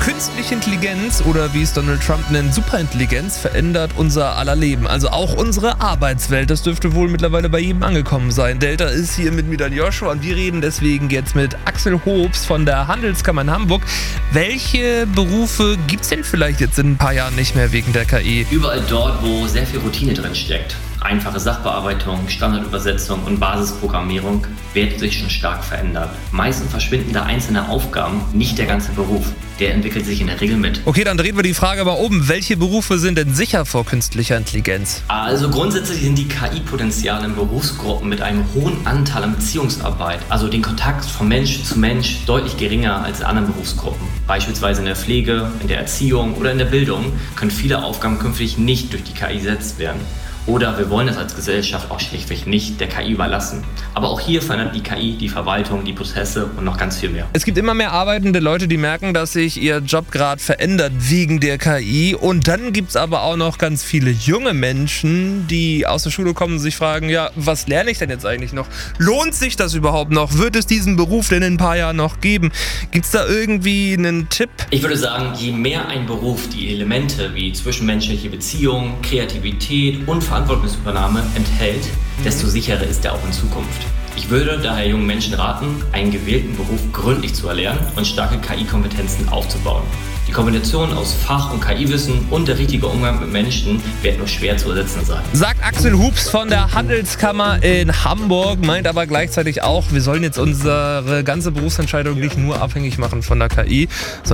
Künstliche Intelligenz oder wie es Donald Trump nennt, Superintelligenz verändert unser aller Leben. Also auch unsere Arbeitswelt. Das dürfte wohl mittlerweile bei jedem angekommen sein. Delta ist hier mit Milan Joshua und wir reden deswegen jetzt mit Axel Hobbs von der Handelskammer in Hamburg. Welche Berufe gibt es denn vielleicht jetzt in ein paar Jahren nicht mehr wegen der KI? Überall dort, wo sehr viel Routine drin steckt. Einfache Sachbearbeitung, Standardübersetzung und Basisprogrammierung wird sich schon stark verändern. Meistens verschwinden da einzelne Aufgaben, nicht der ganze Beruf. Der entwickelt sich in der Regel mit. Okay, dann drehen wir die Frage mal um. Welche Berufe sind denn sicher vor künstlicher Intelligenz? Also grundsätzlich sind die KI-Potenziale in Berufsgruppen mit einem hohen Anteil an Beziehungsarbeit, also den Kontakt von Mensch zu Mensch, deutlich geringer als in anderen Berufsgruppen. Beispielsweise in der Pflege, in der Erziehung oder in der Bildung können viele Aufgaben künftig nicht durch die KI ersetzt werden. Oder wir wollen es als Gesellschaft auch schlichtweg nicht der KI überlassen. Aber auch hier verändert die KI die Verwaltung, die Prozesse und noch ganz viel mehr. Es gibt immer mehr arbeitende Leute, die merken, dass sich ihr Job gerade verändert wegen der KI. Und dann gibt es aber auch noch ganz viele junge Menschen, die aus der Schule kommen und sich fragen, ja, was lerne ich denn jetzt eigentlich noch? Lohnt sich das überhaupt noch? Wird es diesen Beruf denn in ein paar Jahren noch geben? Gibt es da irgendwie einen Tipp? Ich würde sagen, je mehr ein Beruf die Elemente wie zwischenmenschliche Beziehungen, Kreativität und Verantwortungsübernahme enthält, desto sicherer ist er auch in Zukunft. Ich würde daher jungen Menschen raten, einen gewählten Beruf gründlich zu erlernen und starke KI-Kompetenzen aufzubauen. Die Kombination aus Fach- und KI-Wissen und der richtige Umgang mit Menschen wird nur schwer zu ersetzen sein. Sagt Axel Hobbs von der Handelskammer in Hamburg, meint aber gleichzeitig auch, wir sollen jetzt unsere ganze Berufsentscheidung nicht nur abhängig machen von der KI, sondern